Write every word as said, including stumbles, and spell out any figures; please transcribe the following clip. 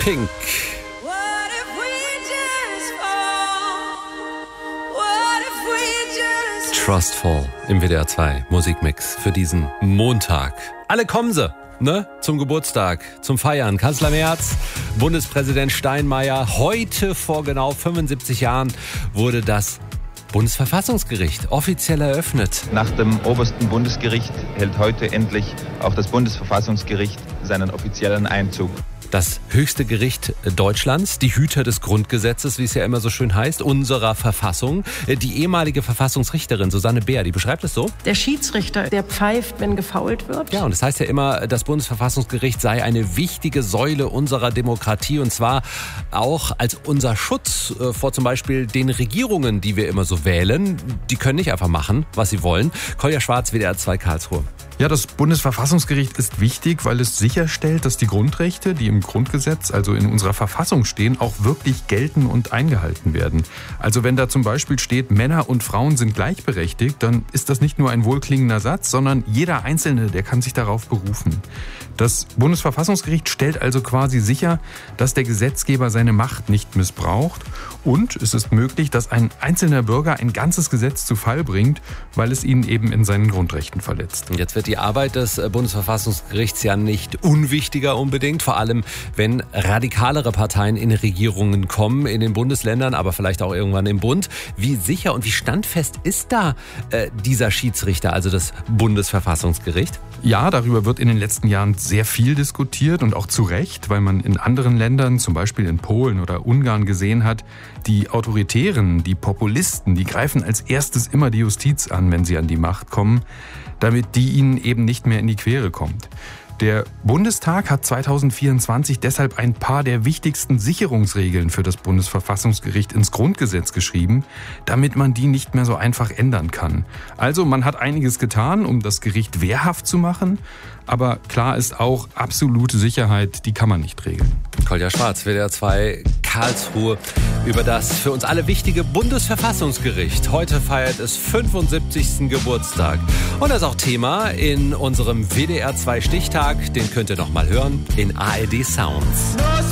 Pink. Trustful im W D R zwei Musikmix für diesen Montag. Alle kommen sie, ne? Zum Geburtstag, zum Feiern. Kanzler Merz, Bundespräsident Steinmeier. Heute vor genau fünfundsiebzig Jahren wurde das Bundesverfassungsgericht offiziell eröffnet. Nach dem obersten Bundesgericht hält heute endlich auch das Bundesverfassungsgericht seinen offiziellen Einzug. Das höchste Gericht Deutschlands, die Hüter des Grundgesetzes, wie es ja immer so schön heißt, unserer Verfassung. Die ehemalige Verfassungsrichterin Susanne Beer, die beschreibt es so. Der Schiedsrichter, der pfeift, wenn gefoult wird. Ja, und das heißt ja immer, das Bundesverfassungsgericht sei eine wichtige Säule unserer Demokratie und zwar auch als unser Schutz vor zum Beispiel den Regierungen, die wir immer so wählen. Die können nicht einfach machen, was sie wollen. Kolja Schwarz, W D R zwei Karlsruhe. Ja, das Bundesverfassungsgericht ist wichtig, weil es sicherstellt, dass die Grundrechte, die im Grundgesetz, also in unserer Verfassung stehen, auch wirklich gelten und eingehalten werden. Also wenn da zum Beispiel steht, Männer und Frauen sind gleichberechtigt, dann ist das nicht nur ein wohlklingender Satz, sondern jeder Einzelne, der kann sich darauf berufen. Das Bundesverfassungsgericht stellt also quasi sicher, dass der Gesetzgeber seine Macht nicht missbraucht und es ist möglich, dass ein einzelner Bürger ein ganzes Gesetz zu Fall bringt, weil es ihn eben in seinen Grundrechten verletzt. Und jetzt wird die Arbeit des Bundesverfassungsgerichts ja nicht unwichtiger unbedingt, vor allem wenn radikalere Parteien in Regierungen kommen, in den Bundesländern, aber vielleicht auch irgendwann im Bund. Wie sicher und wie standfest ist da äh, dieser Schiedsrichter, also das Bundesverfassungsgericht? Ja, darüber wird in den letzten Jahren sehr viel diskutiert und auch zu Recht, weil man in anderen Ländern, zum Beispiel in Polen oder Ungarn gesehen hat, die Autoritären, die Populisten, die greifen als erstes immer die Justiz an, wenn sie an die Macht kommen, damit die ihnen eben nicht mehr in die Quere kommt. Der Bundestag hat zweitausendvierundzwanzig deshalb ein paar der wichtigsten Sicherungsregeln für das Bundesverfassungsgericht ins Grundgesetz geschrieben, damit man die nicht mehr so einfach ändern kann. Also man hat einiges getan, um das Gericht wehrhaft zu machen, aber klar ist auch, absolute Sicherheit, die kann man nicht regeln. Kolja Schwarz, W D R zwei Karlsruhe, über das für uns alle wichtige Bundesverfassungsgericht. Heute feiert es fünfundsiebzigsten Geburtstag. Und das ist auch Thema in unserem W D R zwei Stichtag. Den könnt ihr noch mal hören in A R D Sounds.